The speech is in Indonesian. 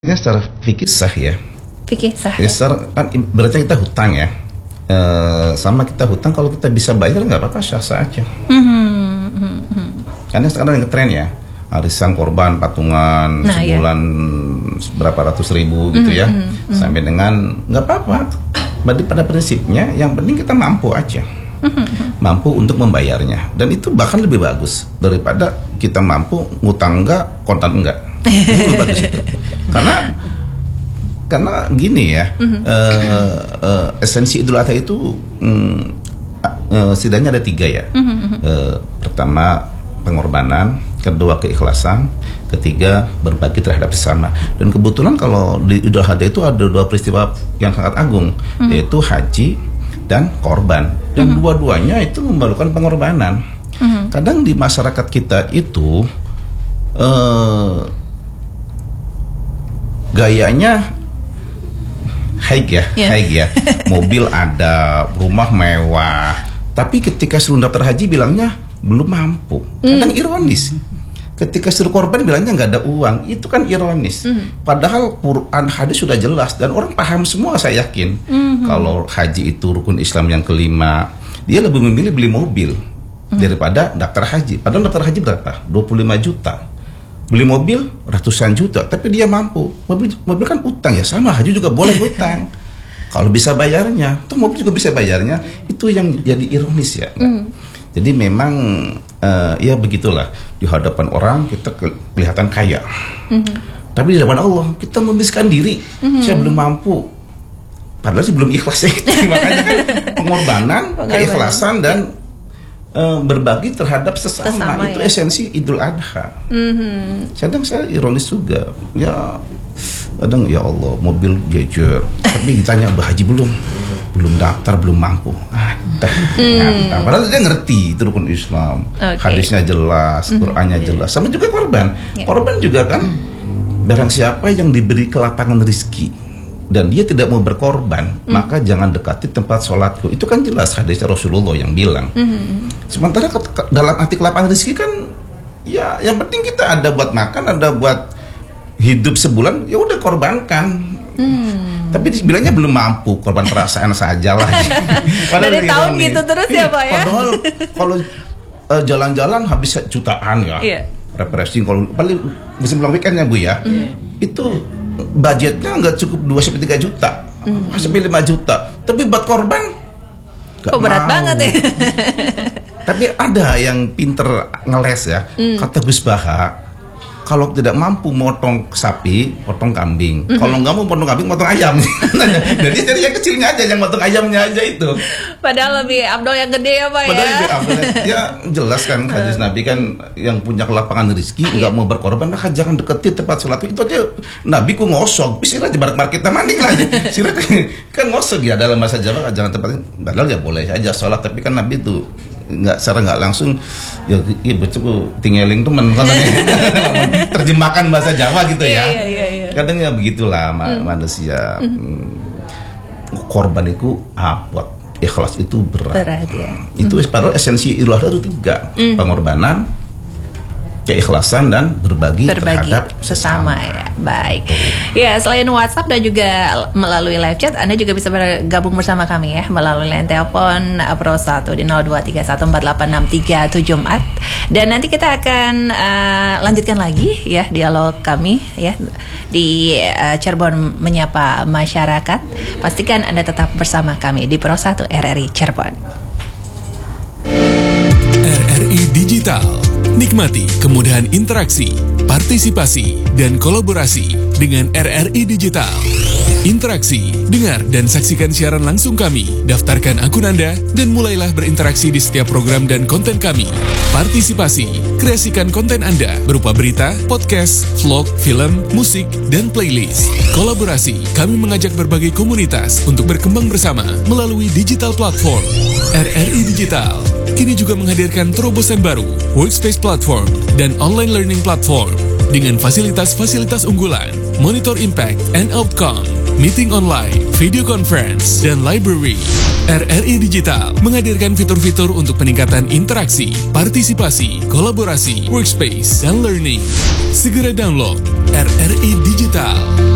Ini secara fikih sah ya. Fikih sah. Ya, secara, kan berarti kita hutang ya. Sama kita hutang kalau kita bisa bayar nggak apa-apa, sah-sah aja. Karena sekarang yang ngetren ya, arisan korban patungan sebulan berapa ratus ribu gitu ya, sampai dengan nggak apa-apa. Berarti pada prinsipnya yang penting kita mampu aja, mampu untuk membayarnya, dan itu bahkan lebih bagus daripada kita mampu ngutang enggak, kontan enggak. Itu lebih bagus itu. Karena gini ya, esensi Idul Adha itu setidaknya ada 3 ya. Pertama pengorbanan, kedua keikhlasan, ketiga berbagi terhadap sesama. Dan kebetulan kalau di Idul Adha itu ada 2 peristiwa yang sangat agung, yaitu haji dan korban. Dan dua-duanya itu memerlukan pengorbanan. Kadang di masyarakat kita itu gayanya high ya, mobil ada, rumah mewah, tapi ketika suruh daftar haji bilangnya belum mampu. Kadang ironis. Ketika suruh korban bilangnya nggak ada uang, itu kan ironis. Padahal Quran hadis sudah jelas dan orang paham semua, saya yakin. Kalau haji itu rukun Islam yang kelima, dia lebih memilih beli mobil daripada daftar haji. Padahal daftar haji berapa? 25 juta. Beli mobil ratusan juta, tapi dia mampu. Mobil kan utang ya, sama haji juga boleh utang. Kalau bisa bayarnya, tuh mobil juga bisa bayarnya. Itu yang jadi ironis ya. Jadi memang ya begitulah, di hadapan orang kita kelihatan kaya, tapi di hadapan Allah kita membiskan diri, saya belum mampu. Padahal sih belum ikhlas ya. Makanya kan pengorbanan, keikhlasan dan berbagi terhadap sesama itu ya. Esensi Idul Adha. Kadang saya ironis juga, ya kadang ya Allah mobil jejer, tapi ditanya haji belum daftar, belum mampu. Padahal dia ngerti itu rukun Islam, hadisnya jelas, Qurannya jelas, sama juga korban. Korban juga kan, barang siapa yang diberi kelapangan rezeki dan dia tidak mau berkorban, maka jangan dekati tempat sholatku. Itu kan jelas hadisnya Rasulullah yang bilang. Sementara dalam arti kelapangan rezeki kan, ya yang penting kita ada buat makan, ada buat hidup sebulan, ya udah korbankan. Tapi bilangnya belum mampu, korban perasaan saja lah. Dari tahun gitu terus ya Pak ya. Padahal kalau jalan-jalan habis jutaan ya. Refreshing kalau paling musim long weekend ya Bu ya. Itu budgetnya nggak cukup 2-3 juta, sampai 5 juta. Tapi buat korban berat banget ya. Tapi ada yang pinter ngeles ya. Kata Gus Baha, kalau tidak mampu motong sapi, potong kambing. Kalau nggak mau potong kambing, potong ayam. Jadi yang kecilnya aja, yang potong ayamnya aja itu. Padahal lebih abdol yang gede ya Pak. Padahal lebih abdol. Ya jelas kan hadis Nabi kan, yang punya kelapangan rezeki nggak mau berkorban, maka jangan deketi tempat sholat. Itu aja Nabi ku ngosok. Istirahat di barak kita mandi lah. Istirahat kan ngosok ya dalam bahasa Jawa, jangan tempat. Padahal ya boleh aja sholat, tapi kan Nabi itu secara nggak langsung ya betul tinggaling teman terjemahkan bahasa Jawa gitu ya. Kadang ya begitulah manusia. Korban itu abot, ikhlas itu berat ya. Itu padahal esensi Idul Adha itu 3, pengorbanan, keikhlasan dan berbagi terhadap sesama ya. Baik. Ya, selain WhatsApp dan juga melalui live chat, Anda juga bisa bergabung bersama kami ya melalui line telepon Pro 1 di 0231486374. Dan nanti kita akan lanjutkan lagi ya dialog kami ya di Cirebon Menyapa Masyarakat. Pastikan Anda tetap bersama kami di Pro 1 RRI Cirebon. RRI Digital. Nikmati kemudahan interaksi, partisipasi, dan kolaborasi dengan RRI Digital. Interaksi, dengar dan saksikan siaran langsung kami. Daftarkan akun Anda dan mulailah berinteraksi di setiap program dan konten kami. Partisipasi, kreasikan konten Anda berupa berita, podcast, vlog, film, musik, dan playlist. Kolaborasi, kami mengajak berbagai komunitas untuk berkembang bersama melalui digital platform. RRI Digital kini juga menghadirkan terobosan baru, workspace platform, dan online learning platform dengan fasilitas-fasilitas unggulan, monitor impact and outcome, meeting online, video conference, dan library. RRI Digital menghadirkan fitur-fitur untuk peningkatan interaksi, partisipasi, kolaborasi, workspace, dan learning. Segera download RRI Digital.